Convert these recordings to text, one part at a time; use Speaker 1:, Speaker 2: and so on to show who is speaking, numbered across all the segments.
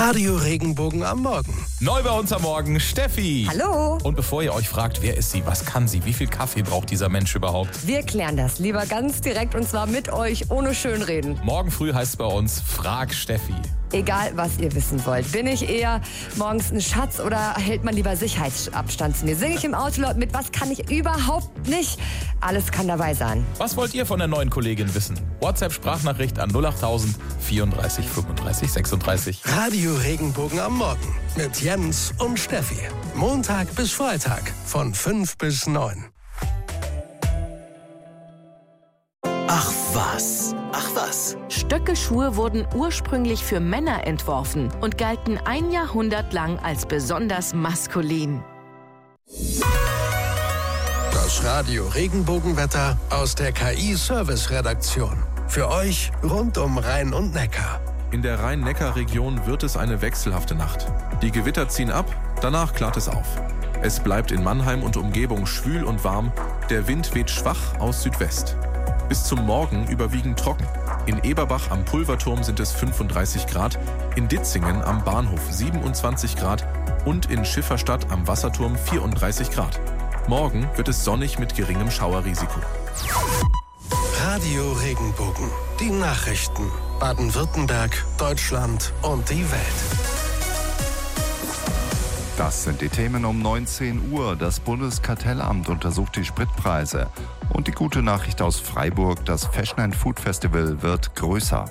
Speaker 1: Radio Regenbogen am Morgen.
Speaker 2: Neu bei uns am Morgen, Steffi.
Speaker 3: Hallo.
Speaker 2: Und bevor ihr euch fragt, wer ist sie, was kann sie, wie viel Kaffee braucht dieser Mensch überhaupt?
Speaker 3: Wir klären das lieber ganz direkt und zwar mit euch, ohne Schönreden.
Speaker 2: Morgen früh heißt es bei uns, frag Steffi.
Speaker 3: Egal, was ihr wissen wollt. Bin ich eher morgens ein Schatz oder hält man lieber Sicherheitsabstand zu mir? Singe ich im Auto laut mit? Was kann ich überhaupt nicht? Alles kann dabei sein.
Speaker 2: Was wollt ihr von der neuen Kollegin wissen? WhatsApp-Sprachnachricht an 08000 34 35 36.
Speaker 1: Radio Regenbogen am Morgen mit Jens und Steffi. Montag bis Freitag von 5 bis 9. Ach was.
Speaker 4: Stöckelschuhe wurden ursprünglich für Männer entworfen und galten ein Jahrhundert lang als besonders maskulin.
Speaker 1: Das Radio Regenbogenwetter aus der KI-Service-Redaktion. Für euch rund um Rhein und Neckar.
Speaker 5: In der Rhein-Neckar-Region wird es eine wechselhafte Nacht. Die Gewitter ziehen ab, danach klart es auf. Es bleibt in Mannheim und Umgebung schwül und warm. Der Wind weht schwach aus Südwest. Bis zum Morgen überwiegend trocken. In Eberbach am Pulverturm sind es 35 Grad, in Ditzingen am Bahnhof 27 Grad und in Schifferstadt am Wasserturm 34 Grad. Morgen wird es sonnig mit geringem Schauerrisiko.
Speaker 1: Radio Regenbogen. Die Nachrichten. Baden-Württemberg, Deutschland und die Welt.
Speaker 6: Das sind die Themen um 19 Uhr. Das Bundeskartellamt untersucht die Spritpreise. Und die gute Nachricht aus Freiburg, das Fashion & Food Festival wird größer.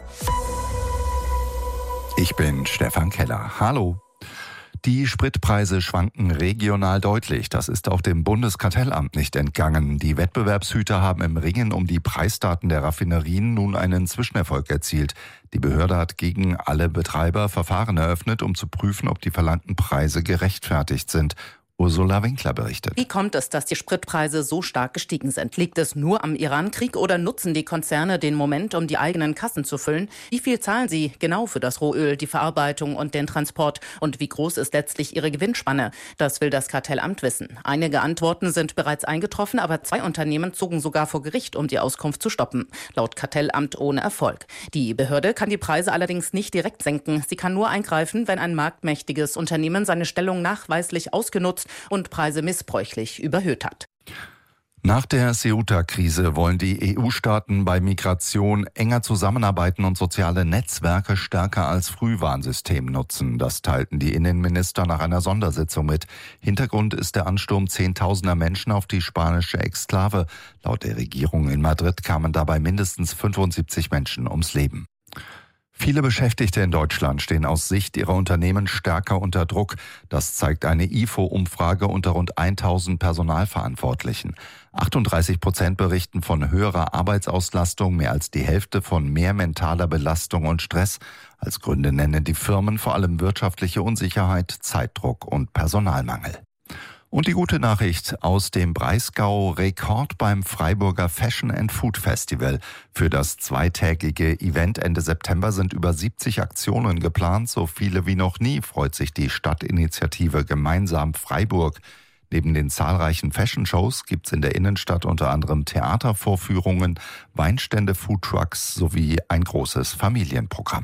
Speaker 6: Ich bin Stefan Keller. Hallo. Die Spritpreise schwanken regional deutlich. Das ist auch dem Bundeskartellamt nicht entgangen. Die Wettbewerbshüter haben im Ringen um die Preisdaten der Raffinerien nun einen Zwischenerfolg erzielt. Die Behörde hat gegen alle Betreiber Verfahren eröffnet, um zu prüfen, ob die verlangten Preise gerechtfertigt sind. Ursula Winkler berichtet.
Speaker 7: Wie kommt es, dass die Spritpreise so stark gestiegen sind? Liegt es nur am Irankrieg oder nutzen die Konzerne den Moment, um die eigenen Kassen zu füllen? Wie viel zahlen sie genau für das Rohöl, die Verarbeitung und den Transport? Und wie groß ist letztlich ihre Gewinnspanne? Das will das Kartellamt wissen. Einige Antworten sind bereits eingetroffen, aber 2 Unternehmen zogen sogar vor Gericht, um die Auskunft zu stoppen. Laut Kartellamt ohne Erfolg. Die Behörde kann die Preise allerdings nicht direkt senken. Sie kann nur eingreifen, wenn ein marktmächtiges Unternehmen seine Stellung nachweislich ausgenutzt und Preise missbräuchlich überhöht hat.
Speaker 6: Nach der Ceuta-Krise wollen die EU-Staaten bei Migration enger zusammenarbeiten und soziale Netzwerke stärker als Frühwarnsystem nutzen. Das teilten die Innenminister nach einer Sondersitzung mit. Hintergrund ist der Ansturm Zehntausender Menschen auf die spanische Exklave. Laut der Regierung in Madrid kamen dabei mindestens 75 Menschen ums Leben. Viele Beschäftigte in Deutschland stehen aus Sicht ihrer Unternehmen stärker unter Druck. Das zeigt eine IFO-Umfrage unter rund 1000 Personalverantwortlichen. 38% berichten von höherer Arbeitsauslastung, mehr als die Hälfte von mehr mentaler Belastung und Stress. Als Gründe nennen die Firmen vor allem wirtschaftliche Unsicherheit, Zeitdruck und Personalmangel. Und die gute Nachricht aus dem Breisgau: Rekord beim Freiburger Fashion & Food Festival. Für das zweitägige Event Ende September sind über 70 Aktionen geplant. So viele wie noch nie, freut sich die Stadtinitiative Gemeinsam Freiburg. Neben den zahlreichen Fashion-Shows gibt's in der Innenstadt unter anderem Theatervorführungen, Weinstände, Foodtrucks sowie ein großes Familienprogramm.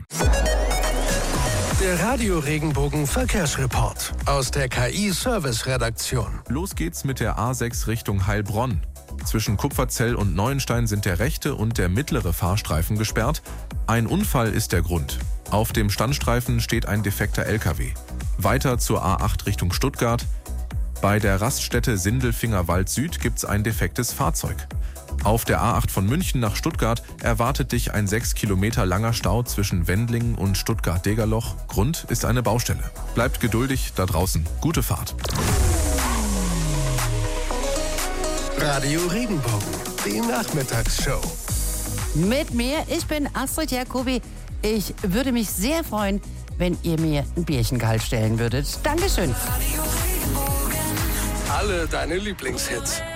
Speaker 1: Der Radio Regenbogen Verkehrsreport aus der KI-Service-Redaktion.
Speaker 5: Los geht's mit der A6 Richtung Heilbronn. Zwischen Kupferzell und Neuenstein sind der rechte und der mittlere Fahrstreifen gesperrt. Ein Unfall ist der Grund. Auf dem Standstreifen steht ein defekter LKW. Weiter zur A8 Richtung Stuttgart. Bei der Raststätte Sindelfinger-Wald Süd gibt's ein defektes Fahrzeug. Auf der A8 von München nach Stuttgart erwartet dich ein 6 Kilometer langer Stau zwischen Wendlingen und Stuttgart-Degerloch. Grund ist eine Baustelle. Bleibt geduldig da draußen. Gute Fahrt.
Speaker 1: Radio Regenbogen, die Nachmittagsshow.
Speaker 8: Mit mir, ich bin Astrid Jacobi. Ich würde mich sehr freuen, wenn ihr mir ein Bierchengehalt stellen würdet. Dankeschön.
Speaker 1: Alle deine Lieblingshits.